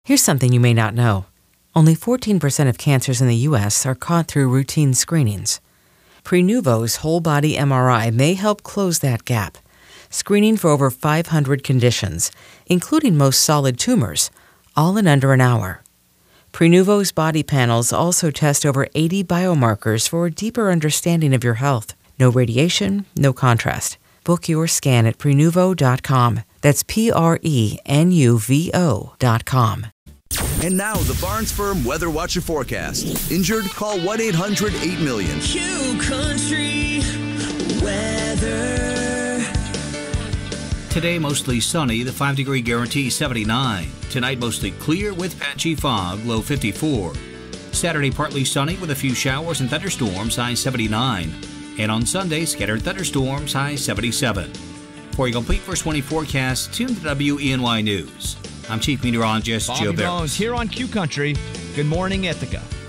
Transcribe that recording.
Here's something you may not know. Only 14% of cancers in the U.S. are caught through routine screenings. Prenuvo's whole-body MRI may help close that gap, screening for over 500 conditions, including most solid tumors, all in under an hour. Prenuvo's body panels also test over 80 biomarkers for a deeper understanding of your health. No radiation, no contrast. Book your scan at Prenuvo.com. That's Prenuvo.com. And now, the Barnes Firm Weather Watch and Forecast. Injured? Call 1-800-8-million. Q Country Weather. Today, mostly sunny, the 5-degree guarantee 79. Tonight, mostly clear with patchy fog, low 54. Saturday, partly sunny with a few showers and thunderstorms, high 79. And on Sunday, scattered thunderstorms, high 77. For your complete first 20 forecast, tune to WENY News. I'm Chief Meteorologist Joe Barris. Bones here on Q Country. Good morning, Ithaca.